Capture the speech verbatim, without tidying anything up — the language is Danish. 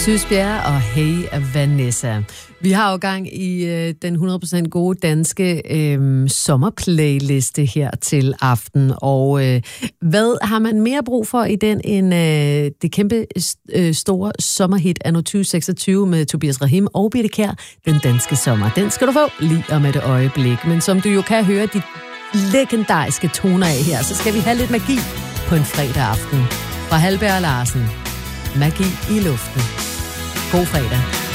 Søsbjerg og Hey Vanessa. Vi har jo gang i øh, den hundrede procent gode danske øh, sommerplayliste her til aften. Og øh, hvad har man mere brug for i den end øh, det kæmpe øh, store sommerhit anno tyve seksogtyve med Tobias Rahim og Birthe Kjær, Den danske sommer. Den skal du få lige om et øjeblik. Men som du jo kan høre de legendariske toner af her, så skal vi have lidt magi på en fredag aften. Fra Halberg og Larsen. Magi i luften. God fredag.